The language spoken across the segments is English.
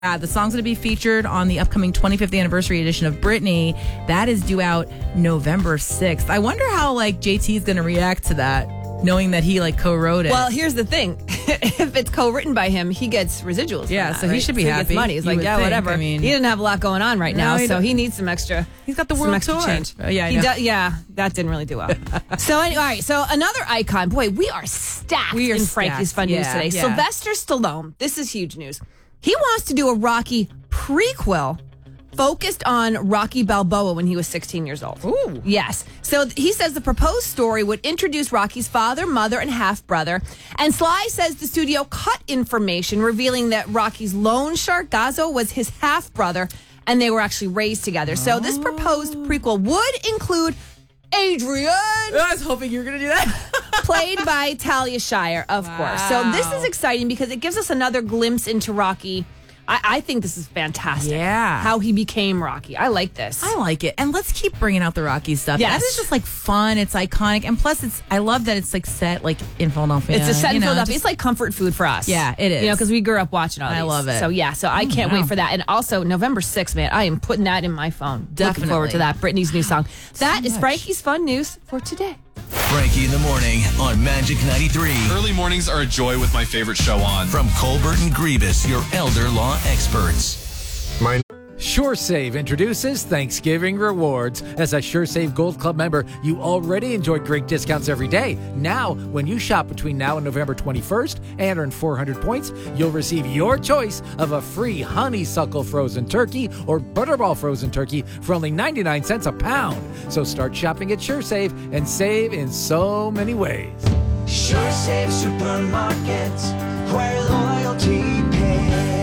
The song's going to be featured on the upcoming 25th anniversary edition of Britney. That is due out November 6th. I wonder how JT is going to react to that, knowing that he co-wrote it. Well, here's the thing. If it's co-written by him, he gets residuals. Yeah, from that, so he should be so happy. He gets money. He's whatever. I mean, he didn't have a lot going on right now, so he needs some extra. He's got the world tour. Change. Yeah, that didn't really do well. So, all right. So another icon. Boy, we are stacked in Frankie's Fun News today. Yeah. Sylvester Stallone. This is huge news. He wants to do a Rocky prequel focused on Rocky Balboa when he was 16 years old. Ooh. Yes. So he says the proposed story would introduce Rocky's father, mother, and half-brother. And Sly says the studio cut information revealing that Rocky's loan shark, Gazzo, was his half-brother, and they were actually raised together. So this proposed prequel would include Adrian. I was hoping you were going to do that. Played by Talia Shire, of course. So this is exciting because it gives us another glimpse into Rocky. I think this is fantastic. Yeah. How he became Rocky. I like this. I like it. And let's keep bringing out the Rocky stuff. Yes. That is just fun. It's iconic. And plus, I love that it's set in Philadelphia. It's a set in Philadelphia. It's like comfort food for us. Yeah, it is. Because we grew up watching all these. I love it. So I can't wait for that. And also, November 6th, man, I am putting that in my phone. Definitely. Looking forward to that. Britney's new song. That is Frankie's Fun News for today. Frankie in the morning on Magic 93. Early mornings are a joy with my favorite show on. From Colbert and Grievous, your elder law experts. SureSave introduces Thanksgiving Rewards. As a SureSave Gold Club member, you already enjoy great discounts every day. Now, when you shop between now and November 21st and earn 400 points, you'll receive your choice of a free honeysuckle frozen turkey or butterball frozen turkey for only 99 cents a pound. So start shopping at SureSave and save in so many ways. SureSave Supermarkets, where loyalty pays.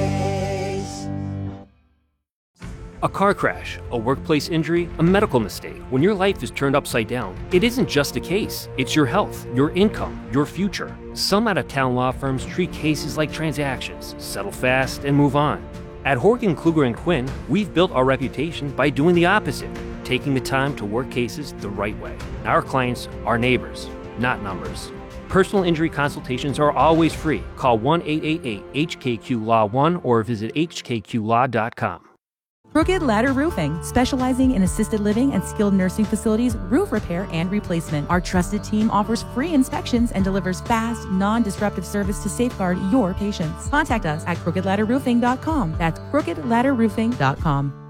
A car crash, a workplace injury, a medical mistake. When your life is turned upside down, it isn't just a case. It's your health, your income, your future. Some out-of-town law firms treat cases like transactions, settle fast, and move on. At Horgan, Kluger & Quinn, we've built our reputation by doing the opposite, taking the time to work cases the right way. Our clients are neighbors, not numbers. Personal injury consultations are always free. Call 1-888-HKQ-LAW-1 or visit hkqlaw.com. Crooked Ladder Roofing, specializing in assisted living and skilled nursing facilities, roof repair and replacement. Our trusted team offers free inspections and delivers fast, non-disruptive service to safeguard your patients. Contact us at crookedladderroofing.com. That's crookedladderroofing.com.